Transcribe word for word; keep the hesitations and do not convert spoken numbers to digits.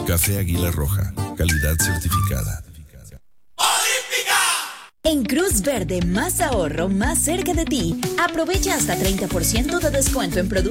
Café Águila Roja, calidad certificada. En Cruz Verde, más ahorro, más cerca de ti. Aprovecha hasta treinta por ciento de descuento en productos